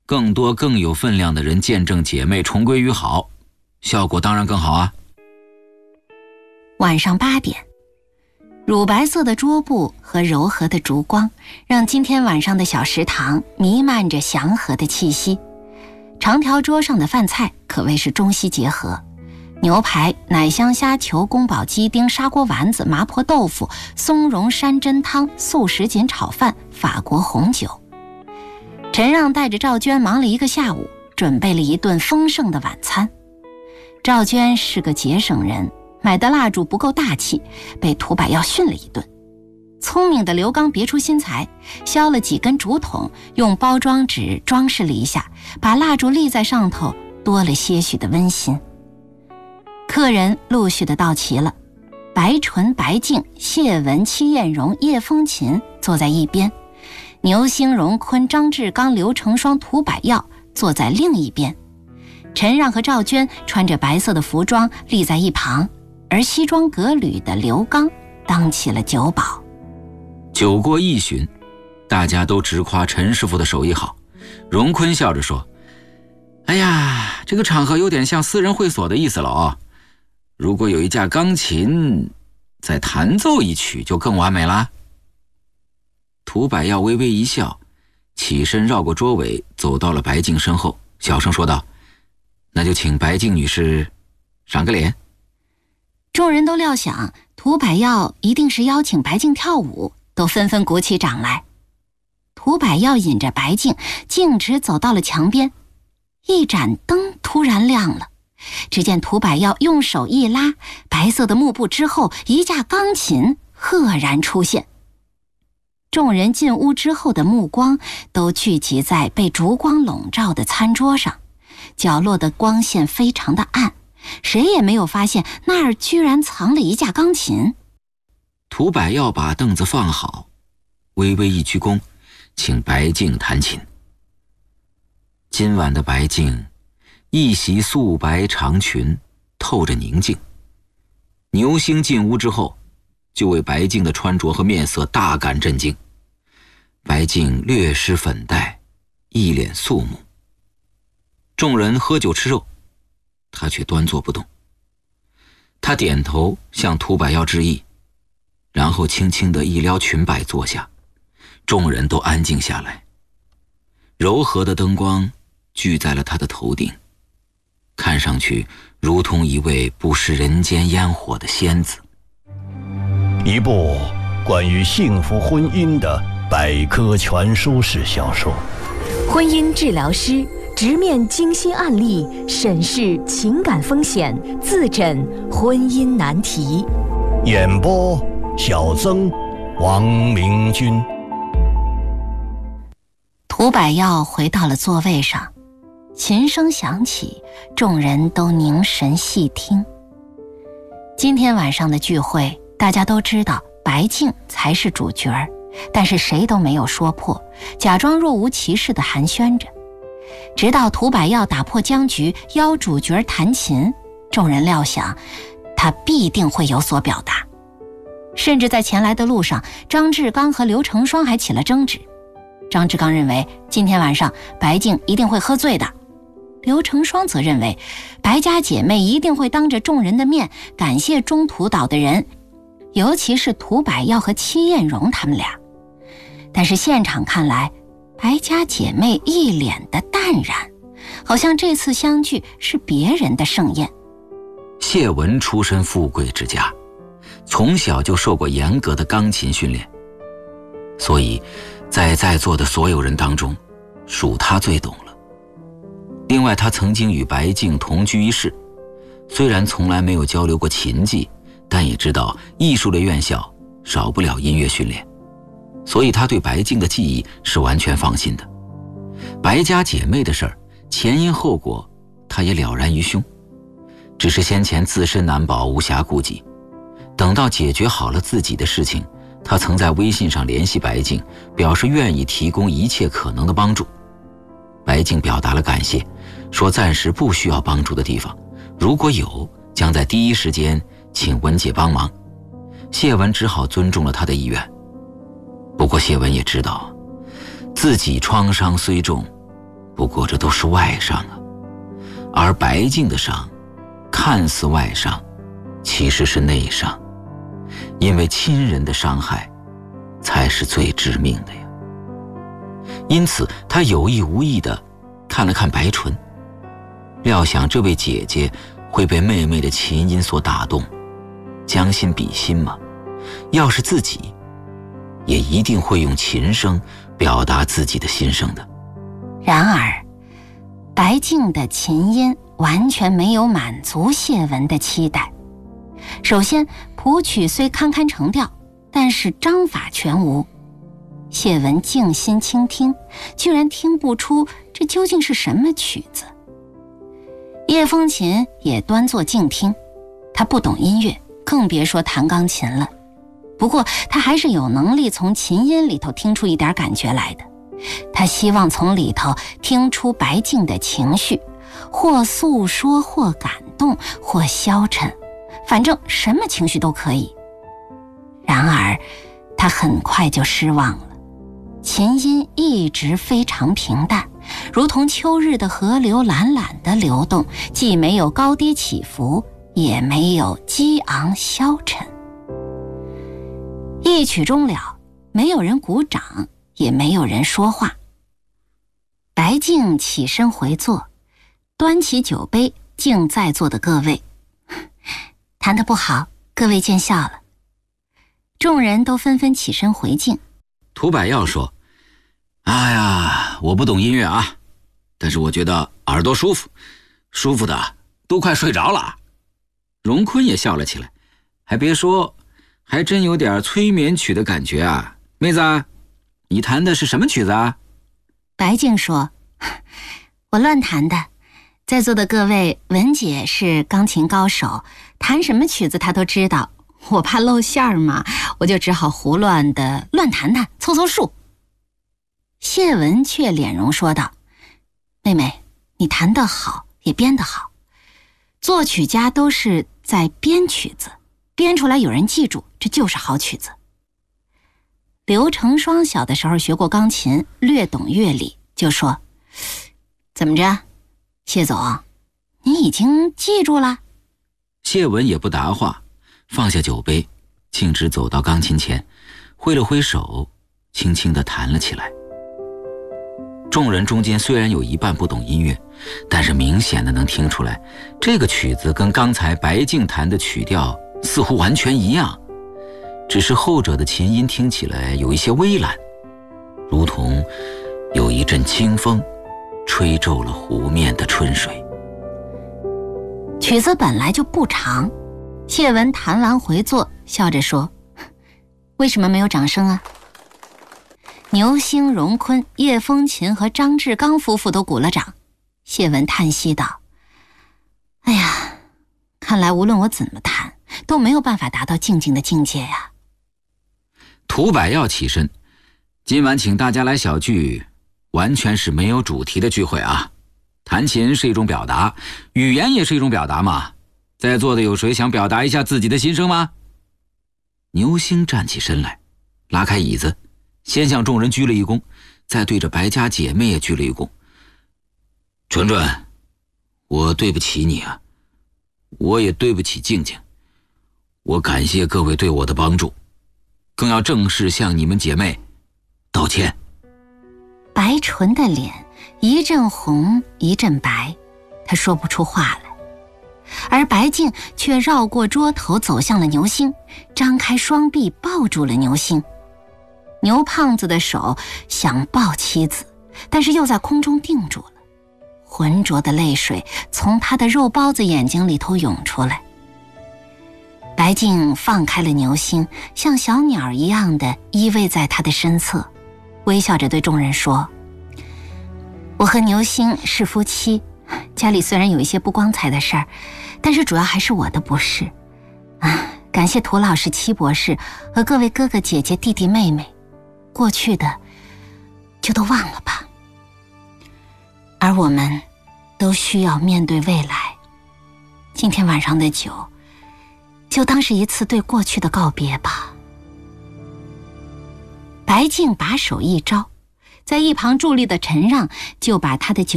更多更有分量的人见证姐妹重归于好，效果当然更好啊。 晚上8点，乳白色的桌布和柔和的烛光让今天晚上的小食堂弥漫着祥和的气息。长条桌上的饭菜可谓是中西结合，牛排、奶香虾球、宫保鸡丁、砂锅丸子、麻婆豆腐、松茸山珍汤、素什锦炒饭、法国红酒。陈让带着赵娟忙了1个下午，准备了一顿丰盛的晚餐。赵娟是个节省人，买的蜡烛不够大气，被涂百耀训了一顿。聪明的刘刚别出心裁，削了几根竹筒，用包装纸装饰了一下，把蜡烛立在上头，多了些许的温馨。客人陆续的到齐了，白纯、白净、谢文、戚艳荣、叶风琴坐在一边，牛兴、荣坤、张志刚、刘成双、涂百耀坐在另一边。陈让和赵娟穿着白色的服装立在一旁，而西装革履的刘刚当起了酒保。 酒过1巡，大家都直夸陈师傅的手艺好。荣坤笑着说：“哎呀，这个场合有点像私人会所的意思了哦。如果有一架钢琴，再弹奏一曲就更完美啦。”涂百耀微微一笑，起身绕过桌尾，走到了白静身后，小声说道：“那就请白静女士赏个脸。” 众人都料想涂百耀一定是邀请白静跳舞，都纷纷鼓起掌来。涂百耀引着白静径直走到了墙边，一盏灯突然亮了，只见涂百耀用手一拉，白色的幕布之后，一架钢琴赫然出现。众人进屋之后的目光都聚集在被烛光笼罩的餐桌上，角落的光线非常的暗，谁也没有发现那儿居然藏了一架钢琴。 涂百耀把凳子放好，微微一鞠躬，请白静弹琴。今晚的白静一袭素白长裙，透着宁静。牛星进屋之后，就为白静的穿着和面色大感震惊。白静略施粉黛，一脸肃穆。众人喝酒吃肉，他却端坐不动。他点头向涂百耀致意，然后轻轻地一撩裙摆坐下，众人都安静下来。柔和的灯光聚在了他的头顶，看上去如同一位不食人间烟火的仙子。 一部关于幸福婚姻的百科全书式小说， 婚姻治疗师直面精心案例，审视情感风险，自诊婚姻难题。 演播小曾、王明君。 涂百耀回到了座位上，琴声响起，众人都凝神细听。今天晚上的聚会，大家都知道白静才是主角儿，但是谁都没有说破，假装若无其事地寒暄着。直到涂百耀打破僵局，邀主角弹琴，众人料想他必定会有所表达。甚至在前来的路上，张志刚和刘成双还起了争执。张志刚认为今天晚上白静一定会喝醉的，刘成双则认为白家姐妹一定会当着众人的面感谢中途岛的人，尤其是涂百耀和戚艳荣他们俩。但是现场看来，白家姐妹一脸的淡然，好像这次相聚是别人的盛宴。 谢文出身富贵之家，从小就受过严格的钢琴训练，所以在座的所有人当中，属他最懂了。另外，他曾经与白静同居一室，虽然从来没有交流过琴技，但也知道艺术类院校少不了音乐训练，所以他对白静的技艺是完全放心的。白家姐妹的事儿，前因后果他也了然于胸，只是先前自身难保，无暇顾及。等到解决好了自己的事情，他曾在微信上联系白静，表示愿意提供一切可能的帮助。白静表达了感谢，说暂时不需要帮助的地方，如果有，将在第一时间请文姐帮忙。谢文只好尊重了他的意愿。不过谢文也知道，自己创伤虽重， 不过这都是外伤啊，而白净的伤看似外伤，其实是内伤，因为亲人的伤害才是最致命的呀。因此他有意无意地看了看白纯，料想这位姐姐会被妹妹的琴音所打动，将心比心嘛，要是自己也一定会用琴声表达自己的心声的。 然而白净的琴音完全没有满足谢文的期待。首先，谱曲虽堪堪成调，但是章法全无。谢文静心倾听，居然听不出这究竟是什么曲子。叶风琴也端坐静听，他不懂音乐，更别说弹钢琴了。不过他还是有能力从琴音里头听出一点感觉来的。他希望从里头听出白净的情绪，或诉说，或感动，或消沉，反正什么情绪都可以。然而他很快就失望了，琴音一直非常平淡，如同秋日的河流懒懒地流动，既没有高低起伏，也没有激昂消沉。一曲终了，没有人鼓掌，也没有人说话。白净起身回座，端起酒杯敬在座的各位，弹得不好，各位见笑了。众人都纷纷起身回敬。 涂百耀说：哎呀，我不懂音乐啊，但是我觉得耳朵舒服，舒服的都快睡着了。荣坤也笑了起来，还别说，还真有点催眠曲的感觉啊。妹子，你弹的是什么曲子啊？ 白净说：我乱弹的，在座的各位，文姐是钢琴高手，弹什么曲子她都知道，我怕露馅儿嘛，我就只好胡乱的乱弹弹，凑凑数。谢文却脸容说道：妹妹，你弹得好，也编得好，作曲家都是在编曲子，编出来有人记住，这就是好曲子。刘成双小的时候学过钢琴，略懂乐理，就说：怎么着，谢总，你已经记住了？ 谢文也不答话，放下酒杯，径直走到钢琴前，挥了挥手，轻轻地弹了起来。众人中间虽然有一半不懂音乐，但是明显的能听出来，这个曲子跟刚才白净弹的曲调似乎完全一样，只是后者的琴音听起来有一些微懒，如同有一阵清风吹皱了湖面的春水。 曲子本来就不长，谢文弹完回座，笑着说：为什么没有掌声啊？牛星、荣坤、叶风琴和张志刚夫妇都鼓了掌。谢文叹息道：哎呀，看来无论我怎么弹，都没有办法达到静静的境界呀。 涂百耀起身：今晚请大家来小聚，完全是没有主题的聚会啊。弹琴是一种表达，语言也是一种表达嘛。在座的有谁想表达一下自己的心声吗？牛星站起身来，拉开椅子，先向众人鞠了一躬，再对着白家姐妹也鞠了一躬。纯纯，我对不起你啊，我也对不起静静，我感谢各位对我的帮助，更要正式向你们姐妹道歉。 白纯的脸一阵红一阵白，她说不出话来。而白净却绕过桌头走向了牛星，张开双臂抱住了牛星。牛胖子的手想抱妻子，但是又在空中定住了，浑浊的泪水从他的肉包子眼睛里头涌出来。白净放开了牛星，像小鸟一样的依偎在他的身侧，微笑着对众人说：我和牛星是夫妻，家里虽然有一些不光彩的事儿，但是主要还是我的不是感谢涂老师、戚博士和各位哥哥姐姐、弟弟妹妹，过去的就都忘了吧，而我们都需要面对未来。今天晚上的酒就当是一次对过去的告别吧。白净把手一招， 在一旁伫立的陈让就把他的